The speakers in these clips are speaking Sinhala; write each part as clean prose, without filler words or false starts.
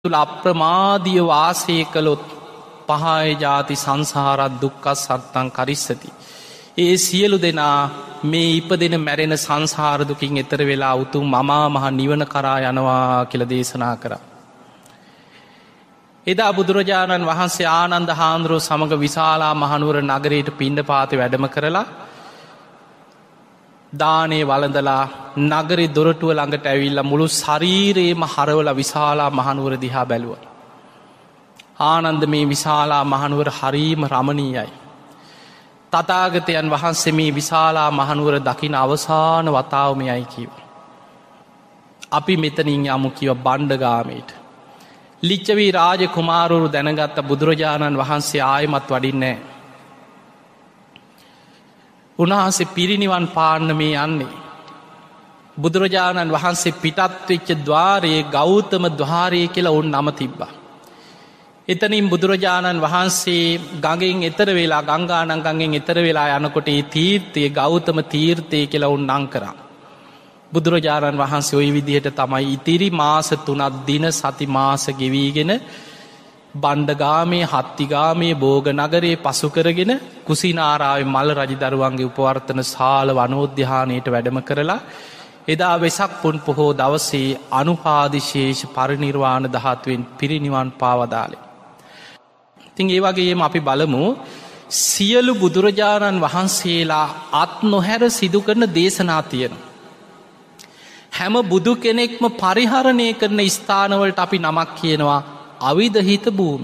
තුළ අප්‍රමාදිය වාසය කළොත් පහය ජාති සංසාරත් දුක්කත් සත්තං කරිස්සති. ඒ සියලු දෙනා මේ ඉපදෙන මැරෙන සංසාරදුකින් එතර වෙලා උතුම් මමා මහ නිවන කරා යනවා කියල දේශනා කර. එදා බුදුරජාණන් වහන්සේ ආනන්ද හාමුදුරුවෝ සමඟ විශාලා මහනුවර නගරයට පිණ්ඩපාතේ වැඩම කරලා දානේ වළඳලා නගරේ දොරටුව ළඟට ඇවිල්ලා මුළු ශරීරයේම හරවල විශාලා මහනුවර දිහා බැලුව. ආනන්ද මේ විශාලා මහනුවර හරීම රමණීයයි. තථාගතයන් වහන්සේ මේ විශාලා මහනුවර දකින අවසාන වතාව මෙයයි කිව්වා. අපි මෙතනින් යමු කිව්ව බණ්ඩගාමයට. ලිච්ඡවී රාජ කුමාරවරු දැනගත්ත බුදුරජාණන් වහන්සේ ආයෙමත් වඩින්නේ නැහැ. උන්වහන්සේ පිරිනිවන් පාන්න මේ යන්නේ. බුදුරජාණන් වහන්සේ පිටත් වෙච්ච ద్వාරයේ ගෞතම ద్వාරය කියලා උන් නම තිබ්බා. එතනින් බුදුරජාණන් වහන්සේ ගඟෙන් එතර වෙලා ගංගානම් ගඟෙන් එතර වෙලා යනකොට ඒ තීර්ථයේ ගෞතම තීර්ථය කියලා උන් නම් කරා. බුදුරජාණන් වහන්සේ ওই විදිහට තමයි ඉතිරි මාස 3ක් දින සති මාස ගෙවීගෙන බණ්ඩගාමේ හත්තිගාමේ බෝග නගරයේ පසු කරගෙන කුසිනාරාවේ මල්ල රජදරුවන්ගේ උපවර්තන ශාල වනෝද්‍යානයට වැඩම කරලා එදා වෙසක් පුන් පොහෝ දවසේ අනුපාදිශේෂ පරිනිර්වාණ ධාතුවෙන් පිරිනිවන් පාවදාලේ. ඉතින් ඒ වගේම අපි බලමු සියලු බුදුරජාණන් වහන්සේලා අත් නොහැර සිදු කරන දේශනා තියෙනවා. හැම බුදු කෙනෙක්ම පරිහරණය කරන ස්ථානවලට අපි නමක් කියනවා අවිදහිත භූමි.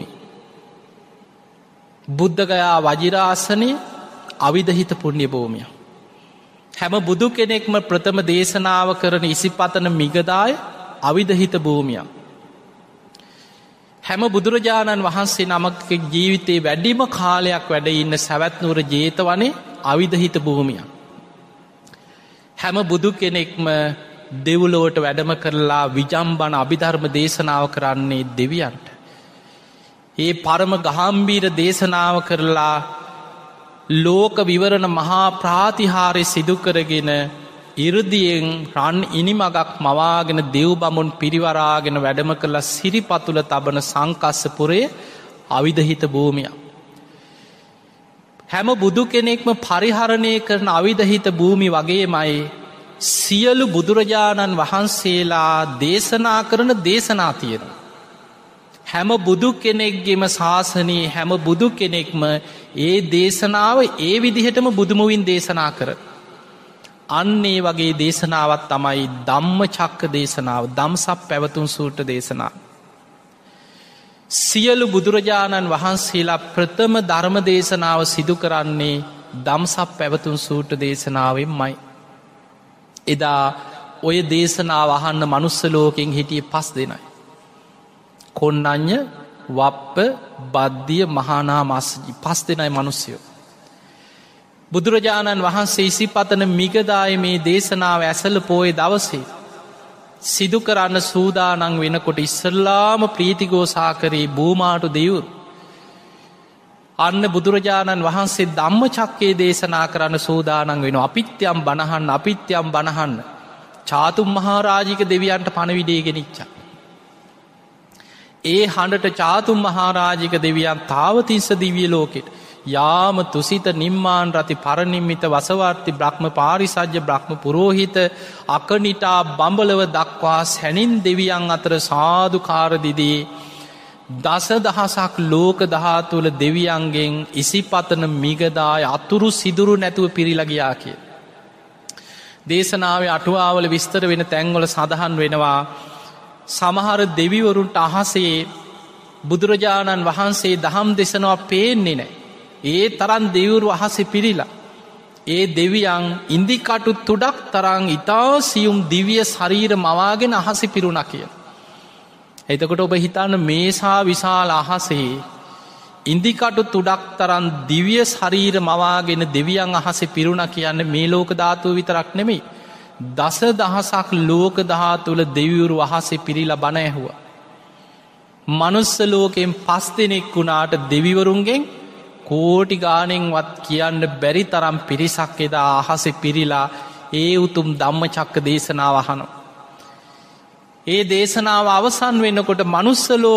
බුද්ධගයා වජිරාසනය අවිදහිත පුණ්‍ය භූමිය. හැම බුදු කෙනෙක්ම ප්‍රථම දේශනාව කරන ඉසිපතන මිගදාය අවිදහිත භූමිය. හැම බුදුරජාණන් වහන්සේ නමක ජීවිතයේ වැඩිම කාලයක් වැඩ ඉන්න සැවැත්නුවර ජේතවනේ අවිදහිත භූමිය. හැම බුදු කෙනෙක්ම දෙව්ලොවට වැඩම කරලා විජම්බන අභිධර්ම දේශනාව කරන්නේ දෙවියන්ට. ඒ පරම ගාම්භීර දේශනාව කරලා ලෝක විවරණ මහා ප්‍රාතිහාර්ය සිදු කරගෙන ඉර්දියෙන් රන් ඉනිමගක් මවාගෙන දෙව් බමුණු පිරිවරාගෙන වැඩම කරලා සිරිපතුල තබන සංකස්සපුරයේ අවිදහිත භූමිය. හැම බුදු කෙනෙක්ම පරිහරණය කරන අවිදහිත භූමි වගේමයි සියලු බුදුරජාණන් වහන්සේලා දේශනා කරන දේශනා තියෙනවා. හැම බුදු කෙනෙක්ගේම ශාසනයේ හැම බුදු කෙනෙක්ම ඒ දේශනාව ඒ විදිහටම බුදුමුවින් දේශනා කර. අන්නේ වගේ දේශනාවත් තමයි ධම්මචක්ක දේශනාව ධම්සක් පැවතුම් සූත්‍ර දේශනාව. සියලු බුදුරජාණන් වහන්සේලා ප්‍රථම ධර්ම දේශනාව සිදු කරන්නේ ධම්සක් පැවතුම් සූත්‍ර දේශනාවෙන්මයි. එදා ඔය දේශනාව අහන්න මනුස්ස ලෝකෙන් හිටිය 5 දෙනයි. කොන්නඤ්ඤ වප්ප බද්ධිය මහානා මස්සජි 5 දෙනයි මනුස්සයෝ. බුදුරජාණන් වහන්සේ ඉසිපතන මිගදායේ මේ දේශනාව ඇසළ පෝය දවසේ සිදු කරන්න සූදානන් වෙනකොට ඉස්සල්ලාම ප්‍රීතිගෝසාකරී භූමාටු දෙවුරු. අන්න බුදුරජාණන් වහන්සේ ධම්මචක්කේ දේශනා කරන්න සූදානන් වෙන අපිත්‍යම් බණහන්න අපිත්‍යම් බණහන්න චාතුම් මහාරාජික දෙවියන්ට පණවිඩේ ගෙනිච්චා. ඒ හඬට චාතුම් මහාරාජික දෙවියන් තාවතිස්ස දිව්‍ය ලෝකෙට යාම තුසිත නිම්මාන් රති පරනිම්මිත වසවර්ති බ්‍රහ්ම පාරිසජ්‍ය බ්‍රහ්ම පුරෝහිත අකනිටා බඹලව දක්වා සැනින් දෙවියන් අතර සාදුකාරදිදී දස දහසක් ලෝක දහතුල දෙවියන්ගෙන් ඉසිපතන මිගදාය අතුරු සිදුරු නැතුව පිරිලගයා කිය. දේශනාවේ අටුවාවල විස්තර වෙන තැන්වල සඳහන් වෙනවා සමහර දෙවිවරුන්ට අහසේ බුදුරජාණන් වහන්සේ දහම් දෙසනවා පේන්නේ නෑ. ඒ තරන් දෙවුරු අහසෙ පිරිලා. ඒ දෙවියන් ඉන්දිකටු තුඩක් තරං ඉතා සියුම් දිවිය ශරීර මවාගෙන අහසි පිරුණ කිය. එතකොට ඔබ හිතන්න මේසා විශාල අහසේ ඉන්දිකටු තුඩක් තරන් දිවිය ශරීර මවාගෙන දෙවියන් අහසෙ පිරුණ කියන්න මේ ලෝක ධාතුව විතරක් නෙමෙයි. දස දහසක් ලෝක ධාතුවල දෙවිවරු අහසෙ පිරිලා බණ ඇහුවා. මනුස්ස ලෝකෙන් 5 දෙනෙක් වුණාට දෙවිවරුන්ගෙන් කෝටි ගානෙන්වත් කියන්න බැරි තරම් පිරිසක් එදා අහසෙ පිරිලා ඒ උතුම් ධම්මචක්ක දේශනාව අහනවා. ඒ දේශනාව අවසන් වෙන්නකොට මනුස්සලෝ